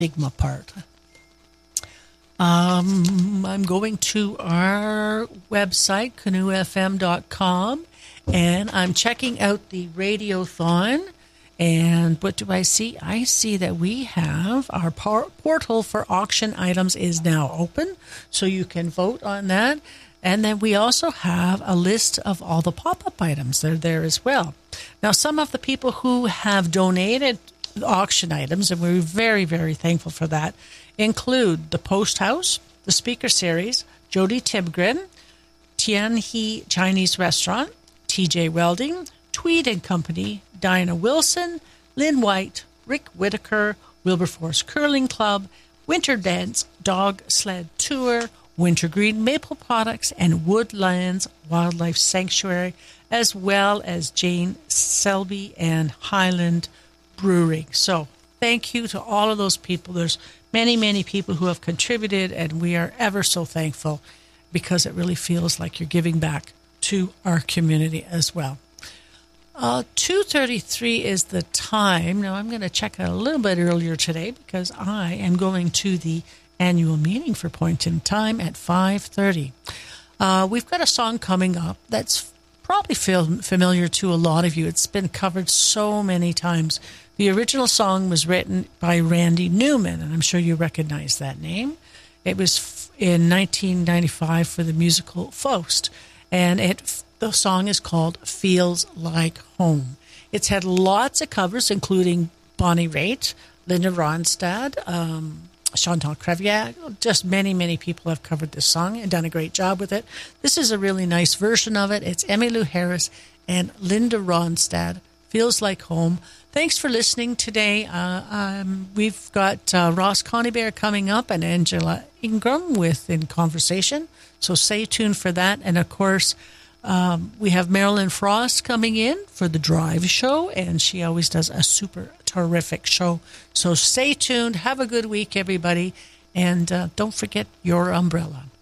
stigma part. I'm going to our website, canoefm.com, and I'm checking out the Radiothon. And what do I see? I see that we have our portal for auction items is now open, so you can vote on that. And then we also have a list of all the pop-up items. They're there as well. Now, some of the people who have donated auction items, and we're very, very thankful for that, include the Post House, the Speaker Series, Jody Tibgren, Tian He Chinese Restaurant, TJ Welding, Tweed and Company, Dinah Wilson, Lynn White, Rick Whitaker, Wilberforce Curling Club, Winter Dance Dog Sled Tour, Wintergreen Maple Products, and Woodlands Wildlife Sanctuary, as well as Jane Selby and Highland Brewing. So thank you to all of those people. There's many, many people who have contributed, and we are ever so thankful because it really feels like you're giving back to our community as well. 2:33 is the time. Now, I'm going to check out a little bit earlier today because I am going to the annual meeting for Point in Time at 5:30. We've got a song coming up that's probably familiar to a lot of you. It's been covered so many times. The original song was written by Randy Newman, and I'm sure you recognize that name. It was in 1995 for the musical Faust, and the song is called Feels Like Home. It's had lots of covers, including Bonnie Raitt, Linda Ronstadt, Chantal Crevier. Just many, many people have covered this song and done a great job with it. This is a really nice version of it. It's Emmylou Harris and Linda Ronstadt. Feels Like Home. Thanks for listening today. We've got Ross Conybeare coming up and Angela Ingram In Conversation. So stay tuned for that. And, of course, we have Marilyn Frost coming in for the Drive Show, and she always does a super terrific show. So stay tuned. Have a good week, everybody. And don't forget your umbrella.